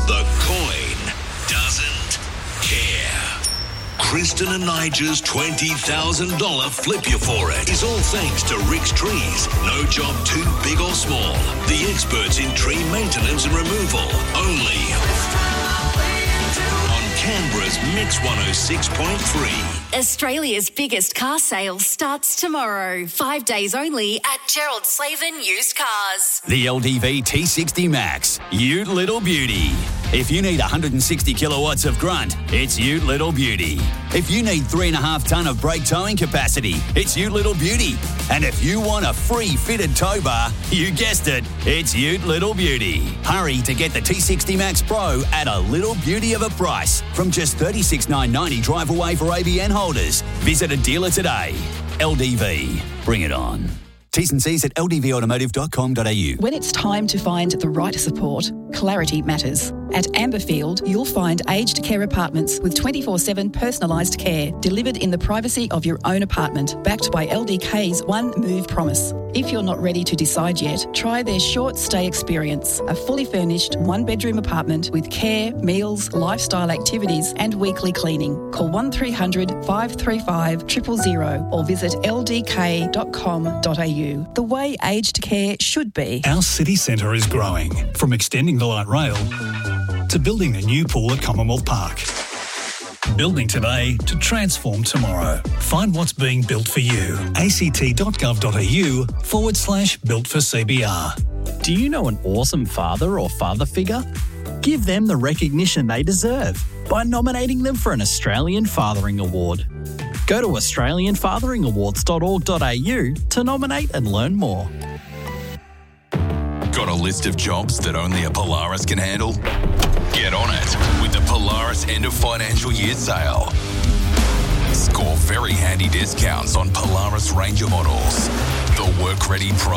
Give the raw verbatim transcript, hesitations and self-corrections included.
The coin doesn't care. Kristen and Nigel's twenty thousand dollars Flip You For It is all thanks to Rick's Trees. No job too big or small. The experts in tree maintenance and removal. Only on Canberra's Mix one oh six point three. Australia's biggest car sale starts tomorrow. Five days only at Gerald Slavin Used Cars. The L D V T sixty Max. Ute Little Beauty. If you need one hundred sixty kilowatts of grunt, it's Ute Little Beauty. If you need three and a half tonne of brake towing capacity, it's Ute Little Beauty. And if you want a free fitted tow bar, you guessed it, it's Ute Little Beauty. Hurry to get the T sixty Max Pro at a little beauty of a price from just thirty-six thousand nine hundred ninety drive away for A B N holders. Visit a dealer today. L D V. Bring it on. T's and C's at l d v automotive dot com dot a u. When it's time to find the right support, clarity matters. At Amberfield, you'll find aged care apartments with twenty-four seven personalised care delivered in the privacy of your own apartment, backed by L D K's One Move promise. If you're not ready to decide yet, try their short stay experience, a fully furnished one-bedroom apartment with care, meals, lifestyle activities and weekly cleaning. Call one three hundred, five three five, zero zero zero or visit l d k dot com dot a u. The way aged care should be. Our city centre is growing, from extending the light rail to building a new pool at Commonwealth Park. Building today to transform tomorrow. Find what's being built for you. a c t dot gov dot a u forward slash built for C B R. Do you know an awesome father or father figure? Give them the recognition they deserve by nominating them for an Australian Fathering Award. Go to australian fathering awards dot org dot a u to nominate and learn more. Got a list of jobs that only a Polaris can handle? Get on it with the Polaris end of financial year sale. Score very handy discounts on Polaris Ranger models. The work-ready Pro